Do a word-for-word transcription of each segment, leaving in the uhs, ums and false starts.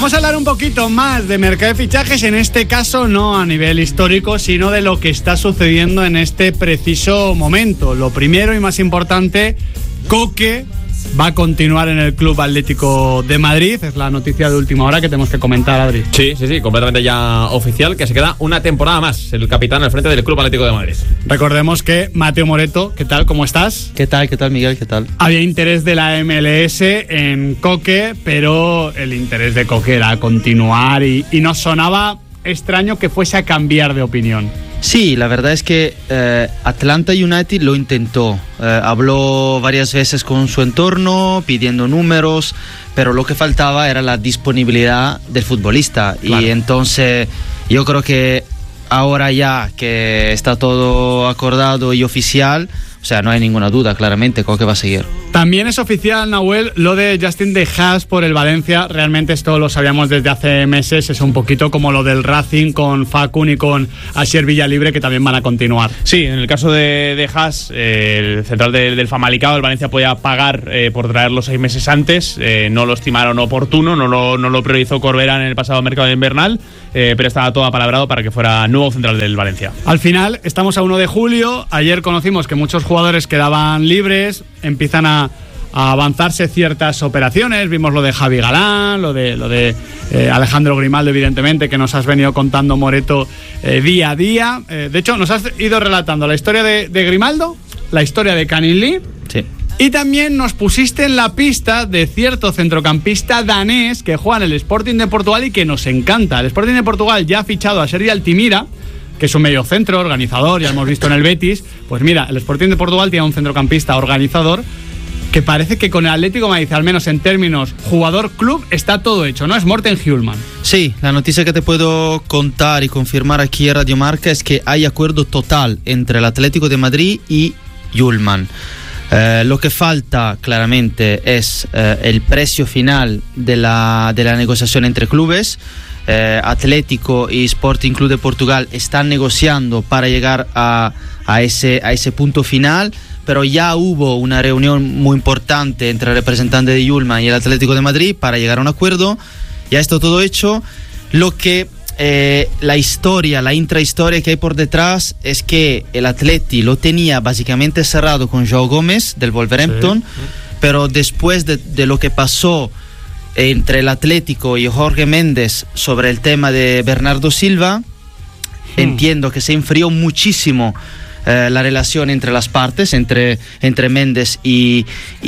Vamos a hablar un poquito más de mercado de fichajes, en este caso no a nivel histórico, sino de lo que está sucediendo en este preciso momento. Lo primero y más importante, Coque va a continuar en el Club Atlético de Madrid. Es la noticia de última hora que tenemos que comentar, Adri. Sí, sí, sí, completamente ya oficial, que se queda una temporada más el capitán al frente del Club Atlético de Madrid. Recordemos que Mateo Moreto, ¿qué tal? ¿Cómo estás? ¿Qué tal? ¿Qué tal, Miguel? ¿Qué tal? Había interés de la M L S en Coque, pero el interés de Coque era continuar y, y nos sonaba extraño que fuese a cambiar de opinión. Sí, la verdad es que eh, Atlanta United lo intentó, eh, habló varias veces con su entorno pidiendo números, pero lo que faltaba era la disponibilidad del futbolista. Claro. Y entonces yo creo que ahora ya que está todo acordado y oficial, o sea, no hay ninguna duda, claramente, Coque va a seguir. También es oficial, Nahuel, lo de Justin De Haas por el Valencia. Realmente esto lo sabíamos desde hace meses. Es un poquito como lo del Racing con Facun y con Asier Villalibre, que también van a continuar. Sí, en el caso de De Haas, eh, el central del, del Famalicão, el Valencia podía pagar eh, por traerlo seis meses antes. Eh, no lo estimaron oportuno, no lo, no lo priorizó Corbera en el pasado mercado invernal, eh, pero estaba todo apalabrado para que fuera nuevo central del Valencia. Al final, estamos a uno de julio. Ayer conocimos que muchos jugadores quedaban libres, empiezan a a avanzarse ciertas operaciones. Vimos lo de Javi Galán, lo de, lo de eh, Alejandro Grimaldo, evidentemente, que nos has venido contando, Moreto, eh, día a día. Eh, de hecho, nos has ido relatando la historia de, de Grimaldo, la historia de Canin Lee. Sí. Y también nos pusiste en la pista de cierto centrocampista danés que juega en el Sporting de Portugal y que nos encanta. El Sporting de Portugal ya ha fichado a Sergi Altimira, que es un mediocentro, organizador, ya hemos visto en el Betis. Pues mira, el Sporting de Portugal tiene un centrocampista organizador que parece que con el Atlético de Madrid, al menos en términos jugador-club, está todo hecho, ¿no? Es Morten Hjulmand. Sí, la noticia que te puedo contar y confirmar aquí en Radio Marca es que hay acuerdo total entre el Atlético de Madrid y Hjulmand. Eh, lo que falta claramente es eh, el precio final de la, de la negociación entre clubes. Eh, Atlético y Sporting Club de Portugal están negociando para llegar a, a, ese, a ese punto final, pero ya hubo una reunión muy importante entre el representante de Hjulmand y el Atlético de Madrid para llegar a un acuerdo. Ya está todo hecho. Lo que eh, la historia, la intrahistoria que hay por detrás es que el Atleti lo tenía básicamente cerrado con João Gómez del Wolverhampton, sí. Pero después de, de lo que pasó entre el Atlético y Jorge Méndez sobre el tema de Bernardo Silva, hmm. entiendo que se enfrió muchísimo eh, la relación entre las partes, entre, entre Méndez y,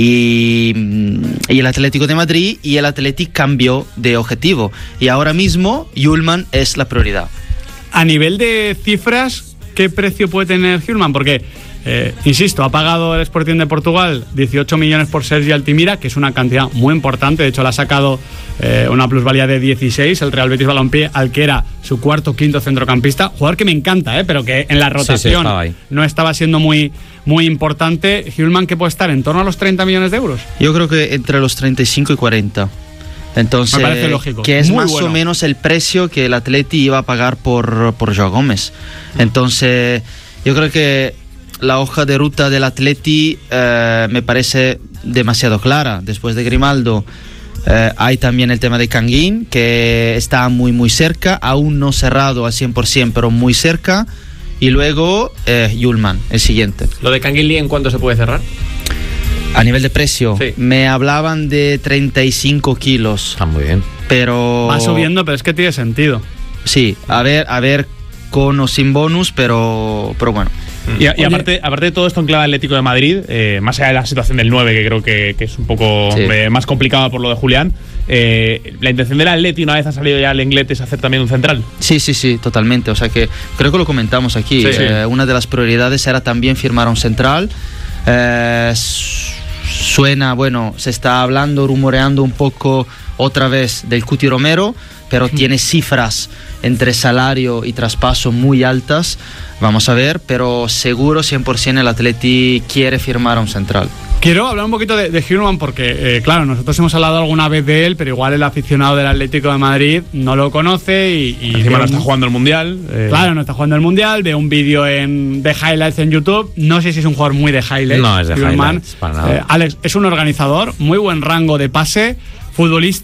y, y el Atlético de Madrid, y el Atlético cambió de objetivo. Y ahora mismo Hjulmand es la prioridad. A nivel de cifras, ¿qué precio puede tener Hjulmand? Porque Eh, insisto, ha pagado el Sporting de Portugal dieciocho millones por Sergi Altimira, que es una cantidad muy importante. De hecho, le ha sacado eh, una plusvalía de dieciséis el Real Betis Balompié, al que era su cuarto o quinto centrocampista. Jugador que me encanta, eh, pero que en la rotación sí, sí, estaba no estaba siendo muy, muy importante. Hjulmand, que puede estar en torno a los treinta millones de euros. Yo creo que entre los treinta y cinco y cuarenta. Entonces, me parece lógico. Que es muy más bueno. o menos el precio que el Atleti iba a pagar por, por João Gómez. Entonces, yo creo que la hoja de ruta del Atleti eh, me parece demasiado clara. Después de Grimaldo eh, hay también el tema de Canguín, que está muy muy cerca, aún no cerrado al cien por ciento, pero muy cerca. Y luego eh, Hjulmand, el siguiente. ¿Lo de Canguín Lee en cuánto se puede cerrar? A nivel de precio, sí. Me hablaban de treinta y cinco kilos. Ah, muy bien. Pero va subiendo, pero es que tiene sentido. Sí, a ver, a ver con o sin bonus, pero, pero bueno. Y, y aparte, aparte de todo esto en clave Atlético de Madrid, eh, más allá de la situación del nueve, que creo que, que es un poco sí. eh, más complicada por lo de Julián, eh, la intención del Atleti, una vez ha salido ya el Lenglet, es hacer también un central. Sí, sí, sí, totalmente. O sea que creo que lo comentamos aquí. Sí, sí. Eh, una de las prioridades era también firmar a un central. Eh, suena, bueno, se está hablando, rumoreando un poco otra vez del Cuti Romero, pero mm. tiene cifras entre salario y traspaso muy altas. Vamos a ver, pero seguro cien por ciento el Atleti quiere firmar a un central. Quiero hablar un poquito de, de Hjulmand porque, eh, claro, nosotros hemos hablado alguna vez de él, pero igual el aficionado del Atlético de Madrid no lo conoce y... y encima no está jugando el Mundial. Eh. Claro, no está jugando el Mundial, ve un vídeo en, de highlights en YouTube. No sé si es un jugador muy de highlights. No, es de Hjulmand. highlights, para nada. Eh, Alex, es un organizador, muy buen rango de pase, futbolista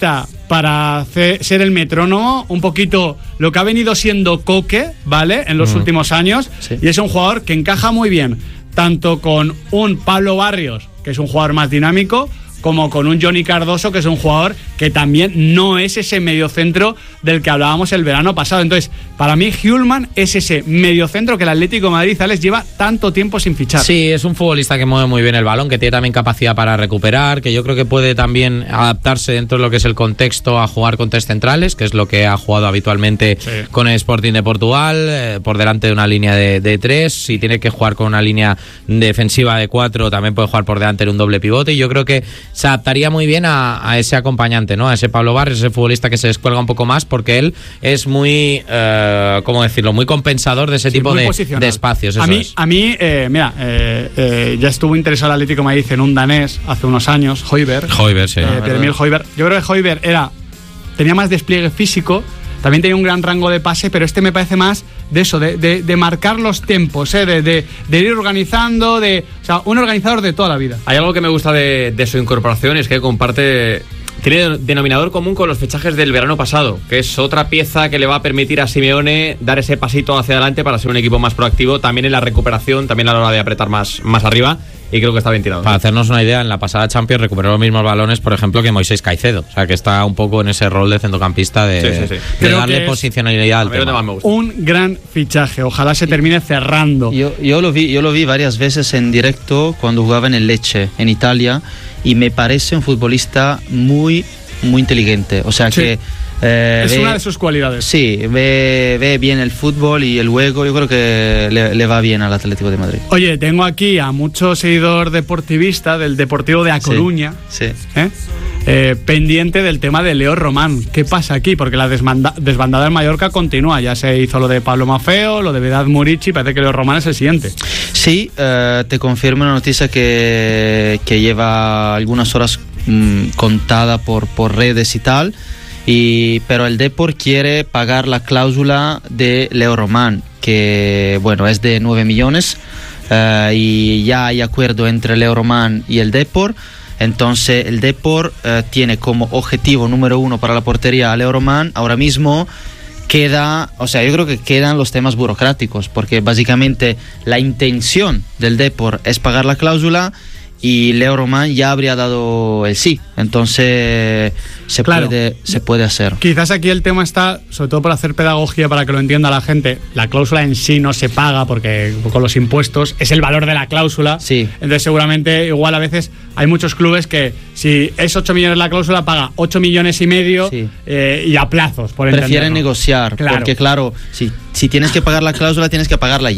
para hacer, ser el metrónomo, un poquito lo que ha venido siendo Coque, ¿vale? En los mm. últimos años. Sí. Y es un jugador que encaja muy bien, tanto con un Pablo Barrios, que es un jugador más dinámico, como con un Johnny Cardoso, que es un jugador que también no es ese mediocentro del que hablábamos el verano pasado. Entonces, para mí, Hjulmand es ese mediocentro que el Atlético de Madrid, Alex, lleva tanto tiempo sin fichar. Sí, es un futbolista que mueve muy bien el balón, que tiene también capacidad para recuperar, que yo creo que puede también adaptarse dentro de lo que es el contexto a jugar con tres centrales, que es lo que ha jugado habitualmente sí. con el Sporting de Portugal, eh, por delante de una línea de, de tres. Si tiene que jugar con una línea defensiva de cuatro, también puede jugar por delante en un doble pivote, y yo creo que se adaptaría muy bien a, a ese acompañante, ¿no? A ese Pablo Barrios, ese futbolista que se descuelga un poco más, porque él es muy, eh, ¿cómo decirlo? Muy compensador de ese sí, tipo de, de espacios. Eso a mí, es. a mí eh, mira, eh, eh, ya estuvo interesado el Atlético de Madrid en un danés hace unos años, Højbjerg. Højbjerg, sí. Eh, Pierre-Emile Højbjerg. Yo creo que Højbjerg era, tenía más despliegue físico, también tenía un gran rango de pase, pero este me parece más de eso, de, de, de marcar los tiempos, ¿eh? de, de, de ir organizando, de, o sea, un organizador de toda la vida. Hay algo que me gusta de, de su incorporación, es que comparte, tiene denominador común con los fichajes del verano pasado, que es otra pieza que le va a permitir a Simeone dar ese pasito hacia adelante para ser un equipo más proactivo, también en la recuperación, también a la hora de apretar más, más arriba. Y creo que está bien tirado. Para hacernos una idea, en la pasada Champions recuperó los mismos balones, por ejemplo, que Moisés Caicedo. O sea, que está un poco en ese rol de centrocampista de, sí, sí, sí. de darle posicionalidad al tema. Un gran fichaje. Ojalá se termine cerrando. Yo, yo, lo vi, yo lo vi varias veces en directo cuando jugaba en el Lecce, en Italia, y me parece un futbolista muy, muy inteligente. O sea, sí. que... Eh, es ve, una de sus cualidades. Sí, ve, ve bien el fútbol y el juego. Yo creo que le, le va bien al Atlético de Madrid. Oye, tengo aquí a mucho seguidor deportivista del Deportivo de A Coruña, sí, sí. ¿eh? Eh, pendiente del tema de Leo Román. ¿Qué pasa aquí? Porque la desbanda, desbandada en Mallorca continúa. Ya se hizo lo de Pablo Maffeo, lo de Vedat Murici. Parece que Leo Román es el siguiente. Sí, eh, te confirmo una noticia que, que lleva algunas horas mmm, contada por, por redes y tal. Y, pero el Depor quiere pagar la cláusula de Leo Román, que bueno, es de nueve millones, uh, y ya hay acuerdo entre Leo Román y el Depor. Entonces el Depor uh, tiene como objetivo número uno para la portería a Leo Román. Ahora mismo queda, o sea, yo creo que quedan los temas burocráticos, porque básicamente la intención del Depor es pagar la cláusula y Leo Román ya habría dado el sí. Entonces se, claro, puede, se puede hacer. Quizás aquí el tema está, sobre todo por hacer pedagogía para que lo entienda la gente, la cláusula en sí no se paga porque con los impuestos es el valor de la cláusula. Sí. Entonces seguramente igual a veces hay muchos clubes que si es ocho millones la cláusula paga ocho millones y medio, sí. eh, y a plazos, por prefieren negociar, claro. Porque claro, si, si tienes que pagar la cláusula tienes que pagarla ya.